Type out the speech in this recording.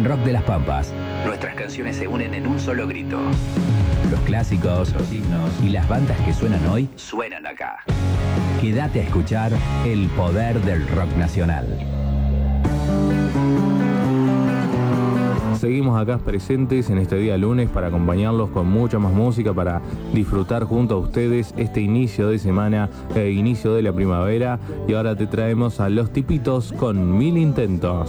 rock de las Pampas. Nuestras canciones se unen en un solo grito. Los clásicos, los himnos y las bandas que suenan hoy suenan acá. Quédate a escuchar el poder del rock nacional. Seguimos acá presentes en este día lunes para acompañarlos con mucha más música, para disfrutar junto a ustedes este inicio de semana, inicio de la primavera. Y ahora te traemos a Los Tipitos con 1000 intentos.